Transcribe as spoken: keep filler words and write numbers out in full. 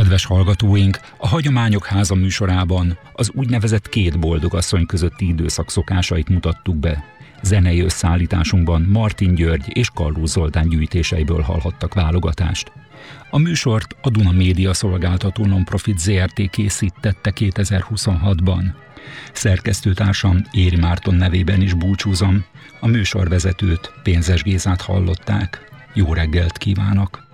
Kedves hallgatóink, a Hagyományok Háza műsorában az úgynevezett két boldogasszony közötti időszak szokásait mutattuk be. Zenei összeállításunkban Martin György és Kallós Zoltán gyűjtéseiből hallhattak válogatást. A műsort a Duna Média Szolgáltató Nonprofit zé er té készítette kétezer-huszonhatban. Szerkesztőtársam Éri Márton nevében is búcsúzom, a műsorvezetőt, Pénzes Gézát hallották. Jó reggelt kívánok!